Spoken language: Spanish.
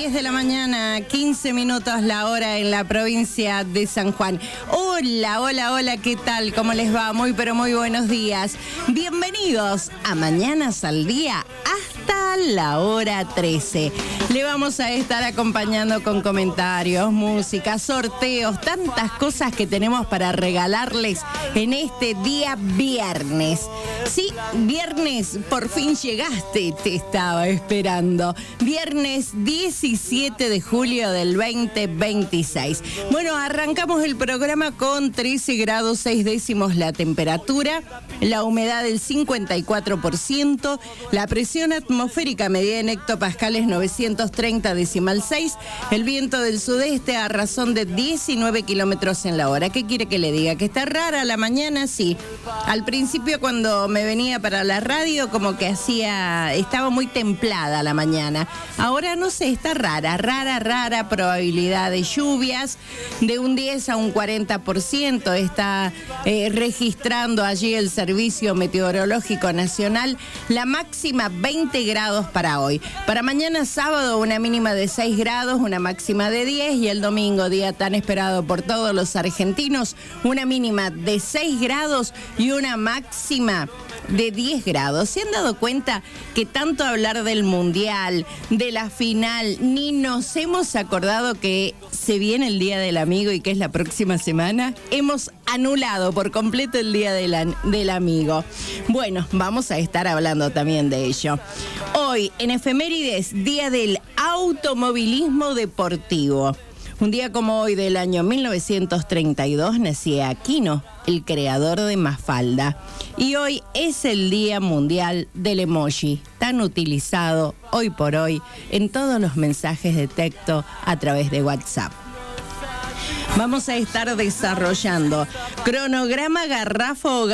10 de la mañana, 15 minutos la hora en la provincia de San Juan. Hola, hola, hola, ¿qué tal? ¿Cómo les va? Muy, pero muy buenos días. Bienvenidos a Mañanas al Día hasta la hora 13. Le vamos a estar acompañando con comentarios, música, sorteos, tantas cosas que tenemos para regalarles en este día viernes. Sí, viernes, por fin llegaste, te estaba esperando. Viernes 17 de julio del 2026. Bueno, arrancamos el programa con 13 grados 6 décimos la temperatura, la humedad del 54%, la presión atmosférica medida en hectopascales 930,6, el viento del sudeste a razón de 19 kilómetros en la hora. ¿Qué quiere que le diga? ¿Que está rara la mañana? Sí. Al principio cuando me venía para la radio como que estaba muy templada la mañana. Ahora no sé, está rara, probabilidad de lluvias de un 10 a un 40%. Está registrando allí el Servicio Meteorológico Nacional. La máxima 20 grados para hoy. Para mañana sábado una mínima de 6 grados, una máxima de 10 y el domingo, día tan esperado por todos los argentinos, una mínima de 6 grados y una máxima de 10 grados. ¿Se han dado cuenta que tanto hablar del Mundial, de la final, ni nos hemos acordado que se viene el Día del Amigo y que es la próxima semana? Hemos anulado por completo el Día del Amigo. Bueno, vamos a estar hablando también de ello. Hoy, en efemérides, Día del Automovilismo Deportivo. Un día como hoy del año 1932 nacía Aquino, el creador de Mafalda. Y hoy es el Día Mundial del Emoji, tan utilizado hoy por hoy en todos los mensajes de texto a través de WhatsApp. Vamos a estar desarrollando cronograma garrafo